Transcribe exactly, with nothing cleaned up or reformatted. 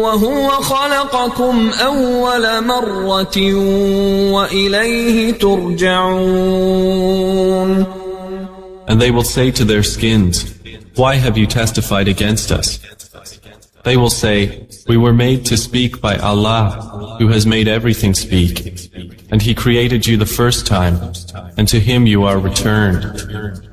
وهو خلقكم أول مرة وإليه ترجعون. And they will say to their skins, why have you testified against us? They will say, we were made to speak by Allah, who has made everything speak. And He created you the first time, and to Him you are returned.